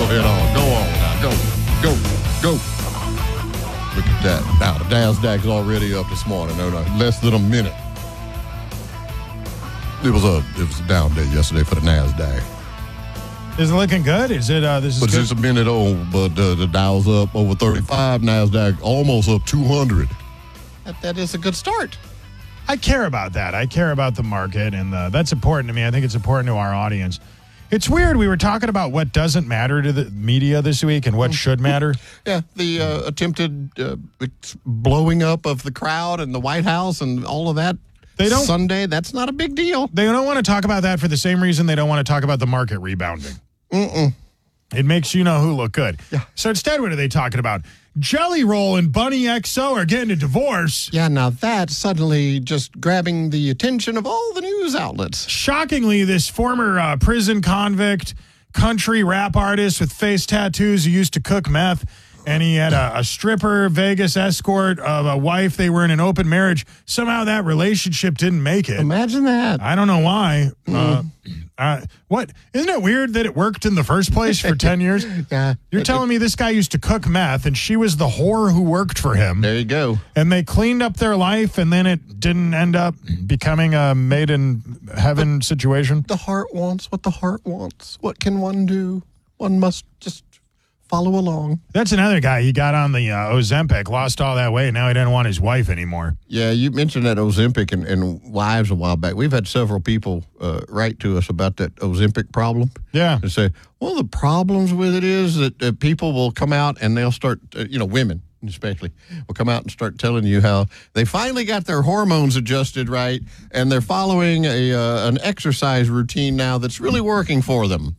ahead on. Go on now. Go. Look at that. Now, the NASDAQ is already up this morning. No, less than a minute. It was a down day yesterday for the NASDAQ. Is it looking good? Is it, this is But good? it's a minute old, but the Dow's up over 35, NASDAQ almost up 200. That is a good start. I care about that. I care about the market, and that's important to me. I think it's important to our audience. It's weird. We were talking about what doesn't matter to the media this week and what should matter. Yeah, the attempted blowing up of the crowd and the White House and all of that Sunday, that's not a big deal. They don't want to talk about that for the same reason they don't want to talk about the market rebounding. It makes you-know-who look good. Yeah. So instead, what are they talking about? Jelly Roll and Bunny XO are getting a divorce. Yeah, now that's suddenly just grabbing the attention of all the news outlets. Shockingly, this former prison convict, country rap artist with face tattoos who used to cook meth, and he had a stripper, Vegas escort, a wife. They were in an open marriage. Somehow that relationship didn't make it. Imagine that. I don't know why. What? Isn't it weird that it worked in the first place for 10 years? Yeah. You're telling me this guy used to cook meth, and she was the whore who worked for him. There you go. And they cleaned up their life, and then it didn't end up becoming a made-in-heaven situation? The heart wants what the heart wants. What can one do? One must just follow along. That's another guy. He got on the Ozempic, lost all that weight. Now he doesn't want his wife anymore. Yeah, you mentioned that Ozempic and wives a while back. We've had several people write to us about that Ozempic problem. Yeah. And say, one of the problems with it is that people will come out and they'll start, women especially, will come out and start telling you how they finally got their hormones adjusted right and they're following an exercise routine now that's really working for them.